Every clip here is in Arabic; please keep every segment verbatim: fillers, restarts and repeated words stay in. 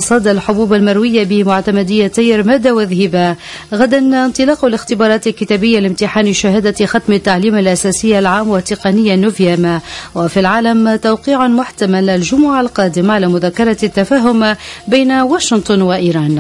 حصاد الحبوب المروية بمعتمديتي رمادة وذهيبة. غدا انطلاق الاختبارات الكتابية لامتحان شهادة ختم التعليم الأساسي العام وتقنية نوفيام. وفي العالم توقيع محتمل الجمعة القادمة على مذكرة التفاهم بين واشنطن وإيران.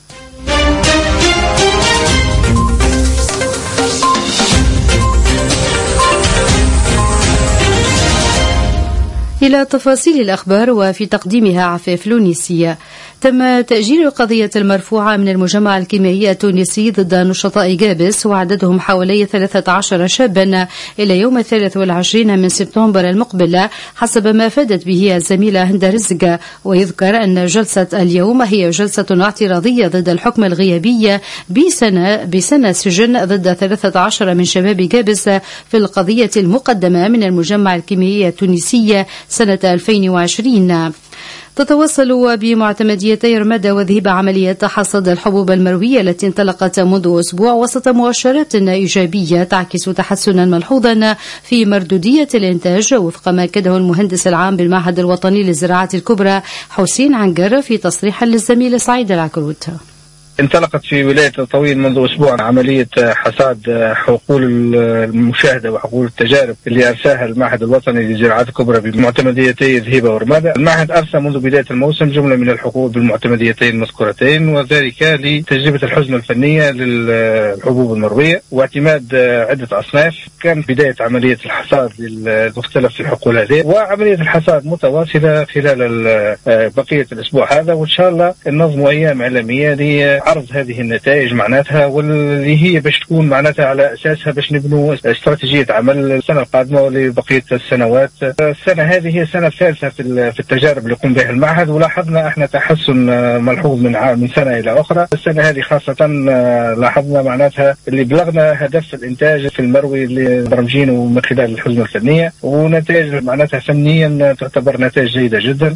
إلى تفاصيل الأخبار وفي تقديمها عفاف لونيسية. تم تأجيل القضية المرفوعة من المجمع الكيميائي التونسي ضد نشطاء جابس وعددهم حوالي ثلاثة عشر شابا إلى يوم الثالث والعشرين من سبتمبر المقبل حسب ما أفادت به الزميلة هند رزق. ويذكر أن جلسة اليوم هي جلسة اعتراضية ضد الحكم الغيابي بسنة, بسنة سجن ضد ثلاثة عشر من شباب جابس في القضية المقدمة من المجمع الكيميائي التونسي سنة ألفين وعشرين. تتواصل بمعتمديتي رمادة وذهيبة عملية حصاد الحبوب المروية التي انطلقت منذ أسبوع وسط مؤشرات إيجابية تعكس تحسنا ملحوظا في مردودية الإنتاج وفق ما أكده المهندس العام بالمعهد الوطني للزراعة الكبرى حسين عنقر في تصريح للزميل سعيد العكروت. انطلقت في ولاية تطاوين منذ أسبوع عملية حصاد حقول المشاهدة وحقول التجارب اللي أرساها المعهد الوطني للزراعات الكبرى بمعتمديتي ذهيبة ورمادة. المعهد أرسى منذ بداية الموسم جملة من الحقول بالمعتمديتين المذكورتين، وذلك لتجربة الحزمة الفنية للحبوب المروية واعتماد عدة أصناف. كان بداية عملية الحصاد لمختلف الحقول هذه، وعملية الحصاد متواصلة خلال بقية الأسبوع هذا، وإن شاء الله ننظم أيام علمية لعرض هذه النتائج معناتها، واللي هي باش تكون معناتها على أساسها باش نبنوا استراتيجية عمل السنة القادمة ولبقية السنوات. السنة هذه هي السنة الثالثة في التجارب اللي يقوم بها المعهد، ولاحظنا احنا تحسن ملحوظ من من سنة إلى أخرى. السنة هذه خاصة لاحظنا معناتها اللي بلغنا هدف الإنتاج في المروي اللي برمجينه من خلال الحزمة الفنية، ونتائج معناتها فنيا تعتبر نتائج جيدة جدا.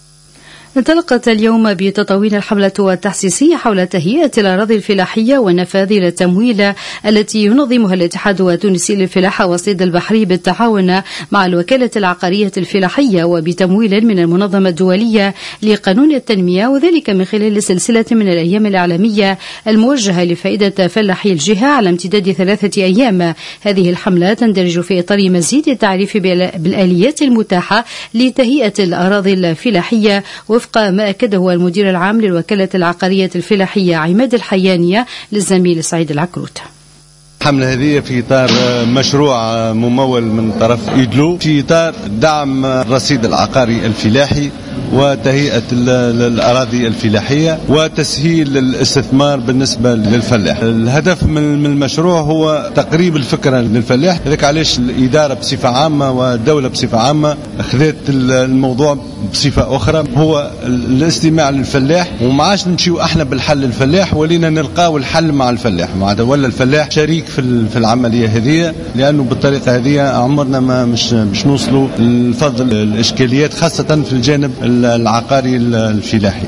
انطلقت اليوم بتطوير الحملة التحسيسية حول تهيئة الأراضي الفلاحية والنفاذ التمويل التي ينظمها الاتحاد التونسي للفلاحة والصيد البحري بالتعاون مع الوكالة العقارية الفلاحية وبتمويل من المنظمة الدولية لقانون التنمية، وذلك من خلال سلسلة من الأيام الإعلامية الموجهة لفائدة فلاحي الجهة على امتداد ثلاثة أيام. هذه الحملة تندرج في إطار مزيد التعريف بالآليات المتاحة لتهيئة الأراضي الفلاحية وفق ما أكده المدير العام للوكالة العقارية الفلاحية عماد الحيانية للزميل سعيد العكروت. الحملة هذه في إطار مشروع ممول من طرف إيدلو في إطار دعم الرصيد العقاري الفلاحي وتهيئة الأراضي الفلاحية وتسهيل الاستثمار بالنسبة للفلاح. الهدف من المشروع هو تقريب الفكرة للفلاح، لذلك علاش الإدارة بصفة عامة والدولة بصفة عامة أخذت الموضوع بصفة أخرى، هو الاستماع للفلاح، ومعاش نمشيو احنا بالحل الفلاح ولينا نلقاو الحل مع الفلاح، مع ولا الفلاح شريك في العملية هذه، لأنه بالطريقة هذه عمرنا ما مش مش نوصلوا لفضل الإشكاليات خاصة في الجانب العقاري الفلاحي.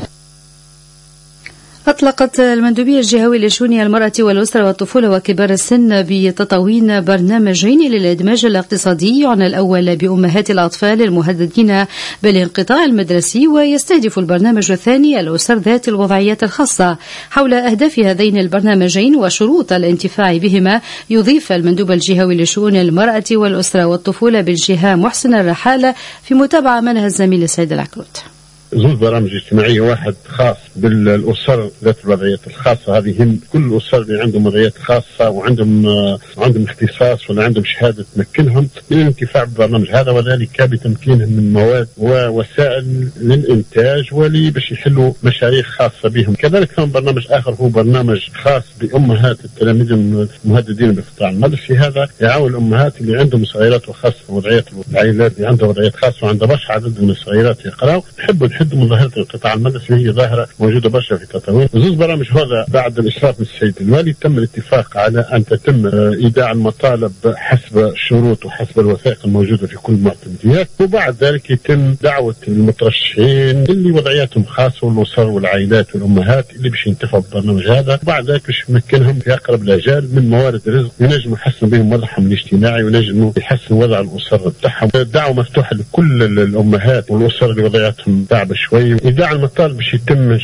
أطلقت المندوبية الجهوية لشؤون المرأة والأسرة والطفولة وكبار السن بتطوين برنامجين للإدماج الاقتصادي، يعنى الأول بأمهات الأطفال المهددين بالانقطاع المدرسي، ويستهدف البرنامج الثاني الأسر ذات الوضعيات الخاصة. حول أهداف هذين البرنامجين وشروط الانتفاع بهما يضيف المندوب الجهوي لشؤون المرأة والأسرة والطفولة بالجهة محسن الرحالة في متابعة منها الزميل سيد العكروت. زوج برامج اجتماعية، واحد خاص بالأسر ذات الوضعيات الخاصة، هذه هم كل الأسر اللي عندهم وضعيات خاصة وعندهم آه عندهم اختصاص ولا عندهم شهادة تمكنهم من الانتفاع بالبرنامج هذا، وذلك بتمكينهم من مواد ووسائل للإنتاج ولي باش يحلوا مشاريع خاصة بهم. كذلك كان برنامج آخر هو برنامج خاص بأمهات التلاميذ المهددين بالانقطاع المدرسي، هذا يعاون الأمهات اللي عندهم صغيرات وخاصة وضعيات العائلات اللي عندها وضعيات خاصة وعندها برشا عدد من الصغيرات يقراوا يحبوا تحد من ظاهرة الانقطاع المدرسي، هي ظاهرة موجودة برشا في تطاوين. زوج برامج هذا بعد الإشراف من السيد الوالي تم الاتفاق على أن تتم إيداع المطالب حسب الشروط وحسب الوثائق الموجودة في كل المعتمديات، وبعد ذلك يتم دعوة المترشحين اللي وضعياتهم خاصة والأسر والعائلات والأمهات اللي باش ينتفعوا بالبرنامج هذا، وبعد ذلك باش يمكنهم في أقرب الأجال من موارد الرزق ينجموا يحسنوا بهم وضعهم الاجتماعي وينجموا يحسنوا وضع الأسر بتاعهم. الدعوة مفتوحة لكل الأمهات والأسر اللي وضعياتهم صعبة شوي. إيداع المطالب باش يتم